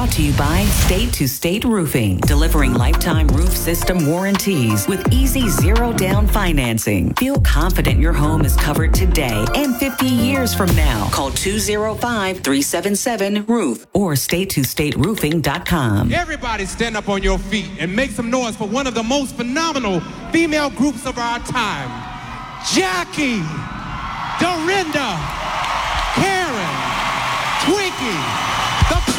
Brought to you by State to State Roofing, delivering lifetime roof system warranties with easy zero-down financing. Feel confident your home is covered today and 50 years from now. Call 205-377-ROOF or statetostateroofing.com. Everybody stand up on your feet and make some noise for one of the most phenomenal female groups of our time, Jackie Dorinda